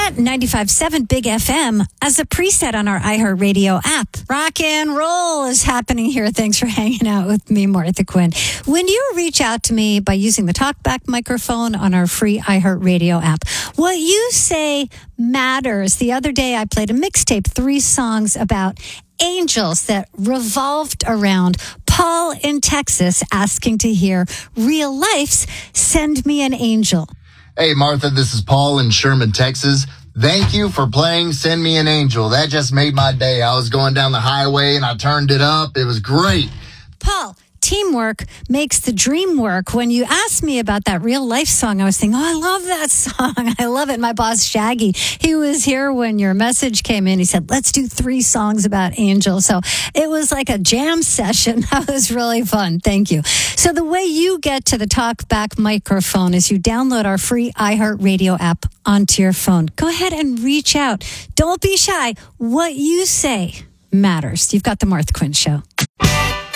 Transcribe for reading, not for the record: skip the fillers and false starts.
Get 95.7 Big FM as a preset on our iHeartRadio app. Rock and roll is happening here. Thanks for hanging out with me, Martha Quinn. When you reach out to me by using the TalkBack microphone on our free iHeartRadio app, what you say matters. The other day, I played a mixtape, 3 songs about angels that revolved around Paul in Texas asking to hear Real Life's Send Me an Angel. Hey, Martha, this is Paul in Sherman, Texas. Thank you for playing Send Me an Angel. That just made my day. I was going down the highway and I turned it up. It was great. Paul, teamwork makes the dream work. When you asked me about that Real Life song, I was thinking, I love that song. I love it. My boss, Shaggy, he was here when your message came in. He said, let's do 3 songs about angels. So it was like a jam session. That was really fun. Thank you. So the way you get to the TalkBack microphone is you download our free iHeartRadio app onto your phone. Go ahead and reach out. Don't be shy. What you say matters. You've got the Martha Quinn Show.